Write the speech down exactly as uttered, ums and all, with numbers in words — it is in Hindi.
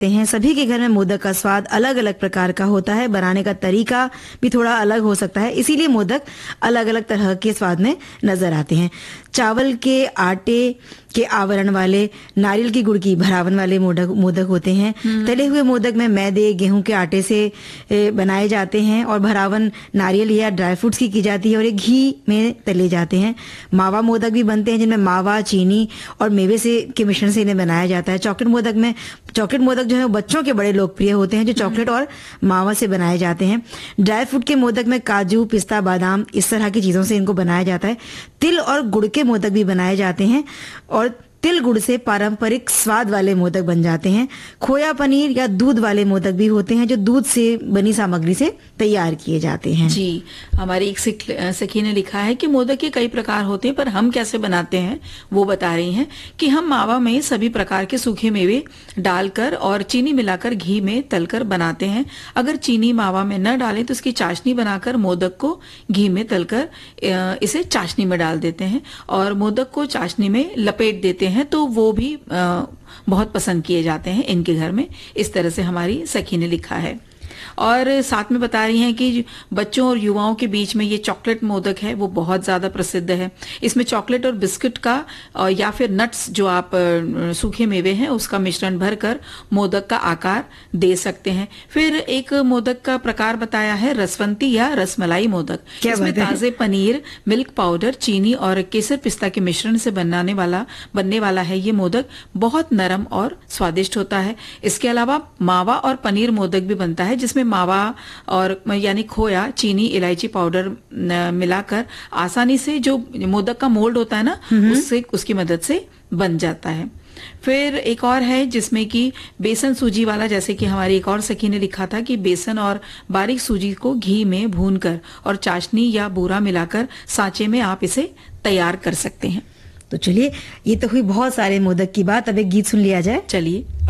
हैं। सभी के घर में मोदक का स्वाद अलग अलग प्रकार का होता है, बनाने का तरीका भी थोड़ा अलग हो सकता है, इसीलिए मोदक अलग अलग तरह के स्वाद में नजर आते हैं। चावल के आटे के आवरण वाले, नारियल की गुड़ की भरावन वाले मोदक मोदक होते हैं। तले हुए मोदक में मैदे, गेहूं के आटे से बनाए जाते हैं और भरावन नारियल या ड्राई फ्रूट्स की की जाती है और ये घी में तले जाते हैं। मावा मोदक भी बनते हैं जिनमें मावा, चीनी और मेवे से के मिश्रण से इन्हें बनाया जाता है। चॉकलेट मोदक में चॉकलेट मोदक जो है बच्चों के बड़े लोकप्रिय होते हैं, जो चॉकलेट और मावा से बनाए जाते हैं। ड्राई फ्रूट के मोदक में काजू, पिस्ता, बादाम इस तरह की चीजों से इनको बनाया जाता है। तिल और गुड़ के मोदक भी बनाए जाते हैं और तिल गुड़ से पारंपरिक स्वाद वाले मोदक बन जाते हैं। खोया पनीर या दूध वाले मोदक भी होते हैं जो दूध से बनी सामग्री से तैयार किए जाते हैं। जी, हमारी एक सखी ने लिखा है कि मोदक के कई प्रकार होते हैं, पर हम कैसे बनाते हैं वो बता रही हैं कि हम मावा में सभी प्रकार के सूखे मेवे डालकर और चीनी मिलाकर घी में तलकर बनाते हैं। अगर चीनी मावा में न डालें तो इसकी चाशनी बनाकर मोदक को घी में तलकर इसे चाशनी में डाल देते हैं और मोदक को चाशनी में लपेट देते हैं हैं तो वो भी आ, बहुत पसंद किए जाते हैं इनके घर में। इस तरह से हमारी सखी ने लिखा है। और साथ में बता रही हैं कि बच्चों और युवाओं के बीच में ये चॉकलेट मोदक है वो बहुत ज्यादा प्रसिद्ध है। इसमें चॉकलेट और बिस्किट का या फिर नट्स जो आप सूखे मेवे हैं उसका मिश्रण भरकर मोदक का आकार दे सकते हैं। फिर एक मोदक का प्रकार बताया है रसवंती या रसमलाई मोदक। इसमें ताजे पनीर, मिल्क पाउडर, चीनी और केसर पिस्ता के मिश्रण से बनाने वाला बनने वाला है ये मोदक बहुत नरम और स्वादिष्ट होता है। इसके अलावा मावा और पनीर मोदक भी बनता है जिसमें मावा और यानी खोया, चीनी, इलायची पाउडर मिलाकर आसानी से जो मोदक का मोल्ड होता है ना उससे उसकी मदद से बन जाता है। फिर एक और है जिसमें कि बेसन सूजी वाला, जैसे कि हमारी एक और सखी ने लिखा था कि बेसन और बारीक सूजी को घी में भूनकर और चाशनी या बूरा मिलाकर सांचे में आप इसे तैयार कर सकते हैं। तो चलिए, ये तो हुई बहुत सारे मोदक की बात। अब एक गीत सुन लिया जाए। चलिए।